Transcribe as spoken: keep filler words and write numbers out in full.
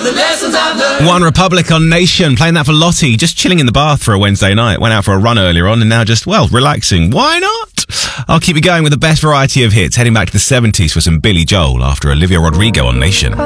the lessons I've learned. One Republic on Nation, playing that for Lottie, just chilling in the bath for a Wednesday night. Went out for a run earlier on and now just, well, relaxing. Why not? I'll keep you going with the best variety of hits, heading back to the seventies for some Billy Joel after Olivia Rodrigo on Nation.